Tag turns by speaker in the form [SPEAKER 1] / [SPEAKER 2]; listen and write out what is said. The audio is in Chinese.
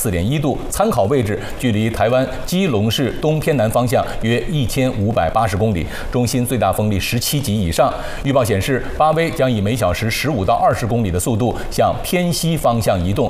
[SPEAKER 1] 24.1度，参考位置距离台湾基隆市东偏南方向约1580公里，中心最大风力17级以上。预报显示，巴威将以每小时15到20公里的速度向偏西方向移动，